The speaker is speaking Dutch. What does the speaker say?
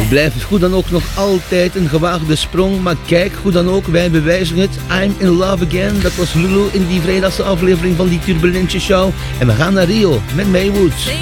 Het blijft goed dan ook nog altijd een gewaagde sprong, maar kijk, goed dan ook, wij bewijzen het. I'm in love again, dat was Lulu in die vrijdagse aflevering van die Turbulentje Show. En we gaan naar Rio met Maywood.